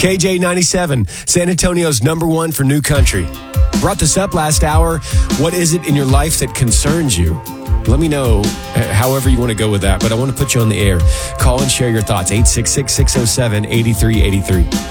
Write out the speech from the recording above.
KJ97, San Antonio's #1 for new country. Brought this up last hour. What is it in your life that concerns you? Let me know however you want to go with that, but I want to put you on the air. Call and share your thoughts. 866-607-8383.